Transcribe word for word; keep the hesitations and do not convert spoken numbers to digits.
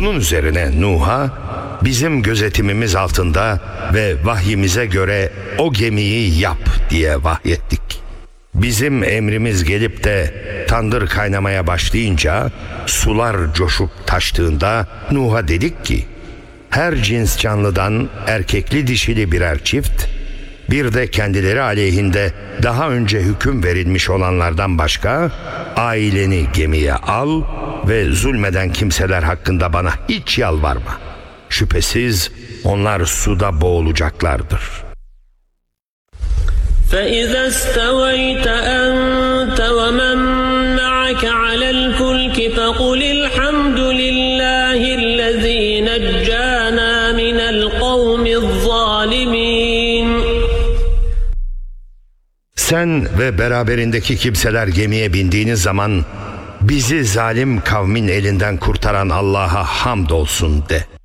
Bunun üzerine Nuh'a bizim gözetimimiz altında ve vahyimize göre o gemiyi yap diye vahyettik. Bizim emrimiz gelip de tandır kaynamaya başlayınca, sular coşup taştığında Nuh'a dedik ki, her cins canlıdan erkekli dişili birer çift, bir de kendileri aleyhinde daha önce hüküm verilmiş olanlardan başka aileni gemiye al ve zulmeden kimseler hakkında bana hiç yalvarma. Şüphesiz onlar suda boğulacaklardır. فَإِذَا اسْتَوَيْتَ أَنْتَ وَمَنْ مَعَكَ عَلَى الْفُلْكِ فَقُلِ الْحَمْدُ لِلَّهِ الَّذِي نَجَّانَا مِنَ الْقَوْمِ الظَّالِمِينَ. Sen ve beraberindeki kimseler gemiye bindiğiniz zaman bizi zalim kavmin elinden kurtaran Allah'a hamdolsun de.